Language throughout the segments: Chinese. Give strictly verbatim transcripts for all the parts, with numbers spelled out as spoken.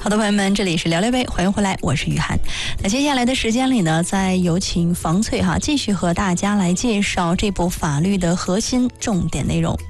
好的，朋友们，这里是聊聊呗，欢迎回来，我是雨涵。那接下来的时间里呢，再有请房翠哈继续和大家来介绍这部法律的核心重点内容。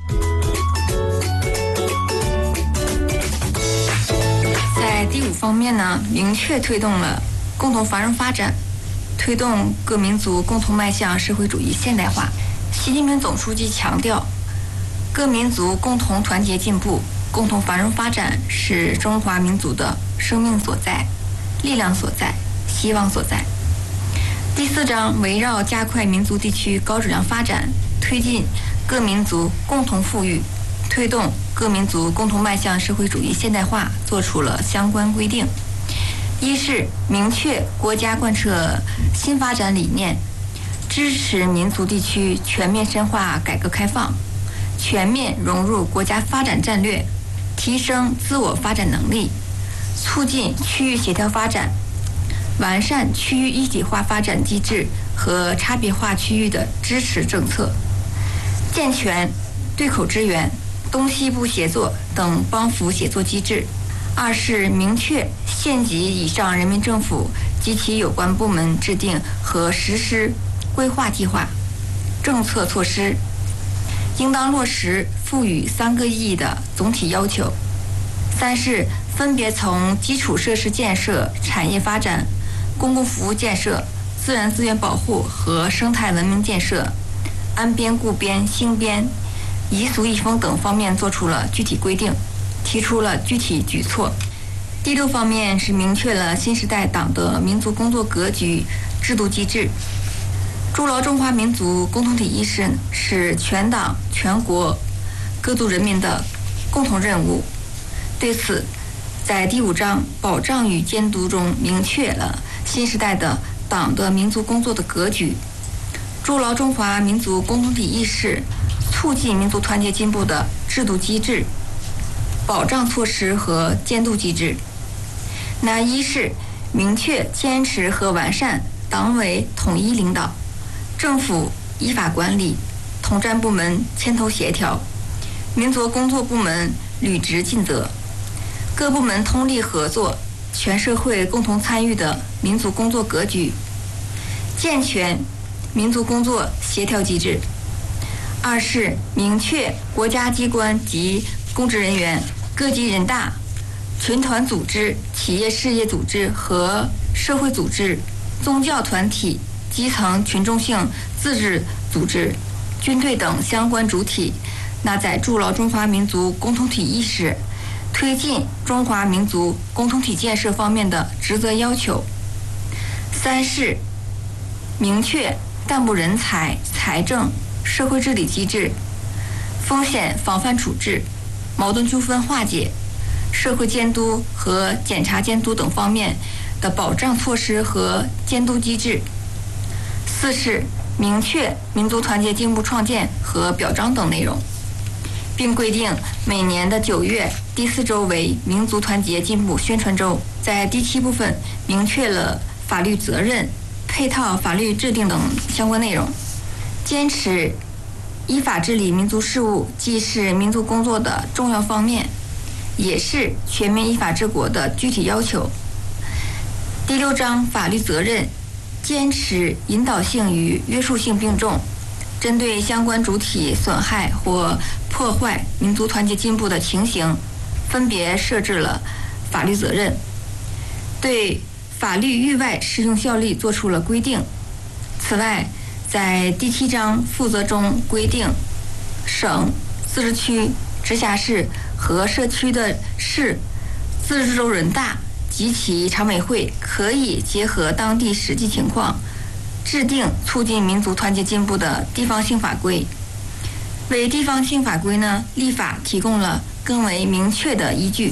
在第五方面呢，明确推动了共同繁荣发展，推动各民族共同迈向社会主义现代化。习近平总书记强调，各民族共同团结进步，共同繁荣发展是中华民族的生命所在、力量所在、希望所在。第四章围绕加快民族地区高质量发展，推进各民族共同富裕，推动各民族共同迈向社会主义现代化，作出了相关规定。一是明确国家贯彻新发展理念，支持民族地区全面深化改革开放，全面融入国家发展战略，提升自我发展能力，促进区域协调发展，完善区域一体化发展机制和差别化区域的支持政策，健全对口支援、东西部协作等帮扶协作机制。二是明确县级以上人民政府及其有关部门制定和实施规划计划、政策措施，应当落实赋予三个意义的总体要求。三是分别从基础设施建设、产业发展、公共服务建设、自然资源保护和生态文明建设、安边固边兴边、宜俗宜风等方面作出了具体规定，提出了具体举措。第六方面是明确了新时代党的民族工作格局、制度机制。筑牢中华民族共同体意识是全党全国各族人民的共同任务。对此，在第五章保障与监督中明确了新时代的党的民族工作的格局，筑牢中华民族共同体意识，促进民族团结进步的制度机制、保障措施和监督机制。那一是明确坚持和完善党委统一领导，政府依法管理，统战部门牵头协调，民族工作部门履职尽责，各部门通力合作，全社会共同参与的民族工作格局，健全民族工作协调机制。二是明确国家机关及公职人员、各级人大、群团组织、企业事业组织和社会组织、宗教团体、基层群众性自治组织、军队等相关主体，那在筑牢中华民族共同体意识、推进中华民族共同体建设方面的职责要求。三是明确干部人才、财政、社会治理机制、风险防范处置、矛盾纠纷化解、社会监督和检察监督等方面的保障措施和监督机制。四是明确民族团结进步创建和表彰等内容，并规定每年的九月第四周为民族团结进步宣传周。在第七部分明确了法律责任、配套法律制定等相关内容，坚持依法治理民族事务，既是民族工作的重要方面，也是全面依法治国的具体要求。第六章法律责任，坚持引导性与约束性并重，针对相关主体损害或破坏民族团结进步的情形，分别设置了法律责任，对法律域外适用效力作出了规定。此外，在第七章负责中规定，省、自治区、直辖市和社区的市、自治州人大及其常委会可以结合当地实际情况，制定促进民族团结进步的地方性法规，为地方性法规呢立法提供了更为明确的依据。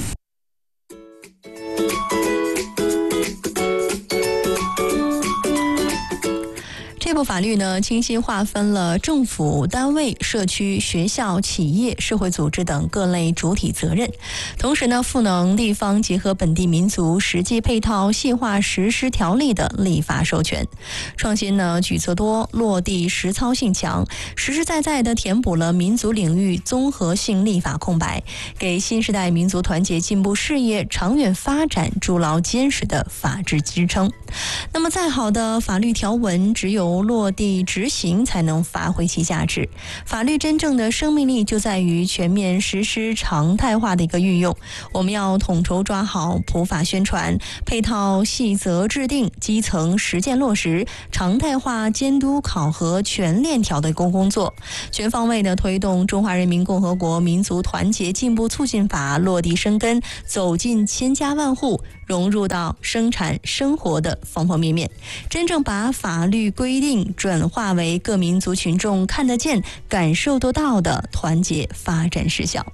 这这部法律呢，清晰划分了政府单位、社区、学校、企业、社会组织等各类主体责任，同时呢，赋能地方结合本地民族实际配套细化实施条例的立法授权。创新呢，举措多，落地实操性强，实实在在地填补了民族领域综合性立法空白，给新时代民族团结进步事业长远发展筑牢坚实的法治支撑。那么再好的法律条文，只有落地执行才能发挥其价值。法律真正的生命力就在于全面实施常态化的一个运用。我们要统筹抓好普法宣传、配套细则制定、基层实践落实、常态化监督考核全链条的工工作，全方位的推动《中华人民共和国民族团结进步促进法》落地生根，走进千家万户，融入到生产生活的方方面面，真正把法律规定转化为各民族群众看得见、感受得到的团结发展实效。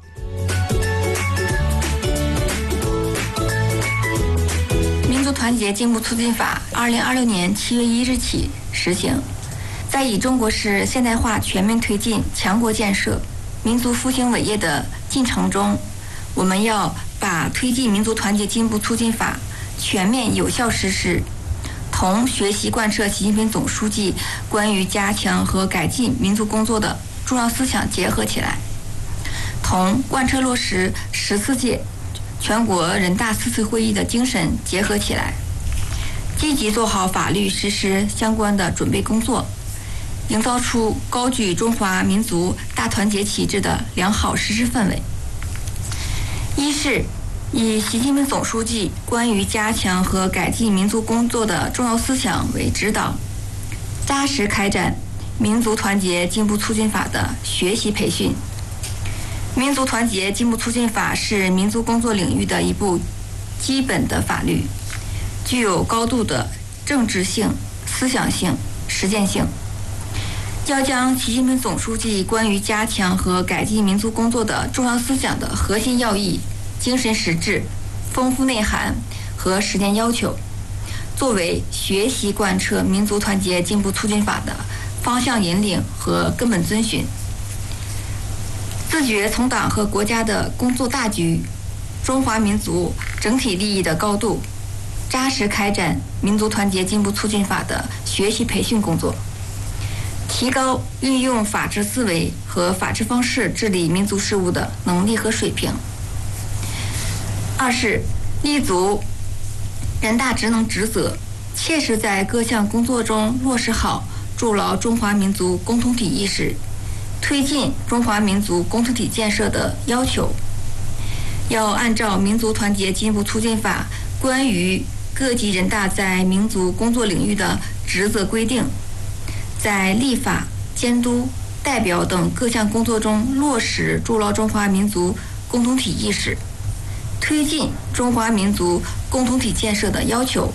民族团结进步促进法二零二六年七月一日起实行。在以中国式现代化全面推进强国建设、民族复兴伟业的进程中，我们要把推进民族团结进步促进法全面有效实施，同学习贯彻习近平总书记关于加强和改进民族工作的重要思想结合起来，同贯彻落实十四届全国人大四次会议的精神结合起来，积极做好法律实施相关的准备工作，营造出高举中华民族大团结旗帜的良好实施氛围。一是以习近平总书记关于加强和改进民族工作的重要思想为指导，扎实开展民族团结进步促进法的学习培训。民族团结进步促进法是民族工作领域的一部基本的法律，具有高度的政治性、思想性、实践性。要将习近平总书记关于加强和改进民族工作的重要思想的核心要义、精神实质、丰富内涵和实践要求，作为学习贯彻民族团结进步促进法的方向引领和根本遵循，自觉从党和国家的工作大局、中华民族整体利益的高度，扎实开展民族团结进步促进法的学习培训工作，提高运用法治思维和法治方式治理民族事务的能力和水平。二是立足人大职能职责，切实在各项工作中落实好筑牢中华民族共同体意识、推进中华民族共同体建设的要求。要按照民族团结进步促进法关于各级人大在民族工作领域的职责规定，在立法、监督、代表等各项工作中落实筑牢中华民族共同体意识，推进中华民族共同体建设的要求。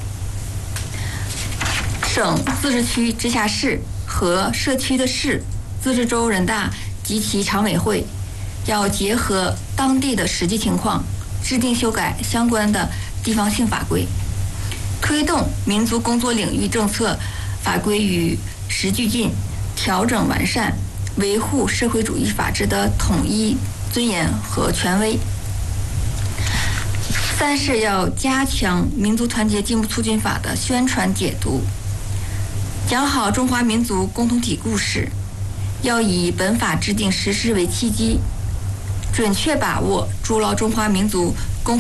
省、自治区、直辖市和社区的市、自治州人大及其常委会要结合当地的实际情况，制定修改相关的地方性法规，推动民族工作领域政策法规与时俱进，调整完善，维护社会主义法治的统一尊严和权威。三是要加强民族团结进步促进法的宣传解读，讲好中华民族共同体故事，要以本法制定实施为契机，准确把握筑牢中华民族